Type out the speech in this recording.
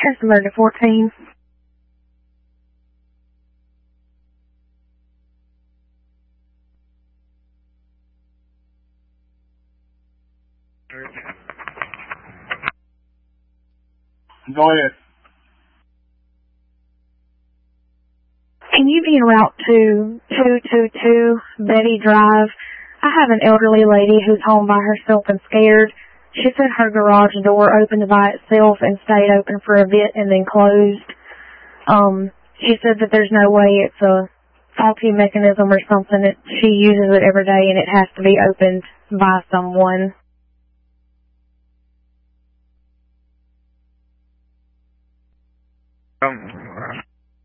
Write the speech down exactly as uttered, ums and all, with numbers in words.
Customer to fourteen. Go ahead. Can you be en route to two two two Betty Drive? I have an elderly lady who's home by herself and scared. She said her garage door opened by itself and stayed open for a bit and then closed. Um, she said that there's no way it's a faulty mechanism or something. It, she uses it every day and it has to be opened by someone. Um,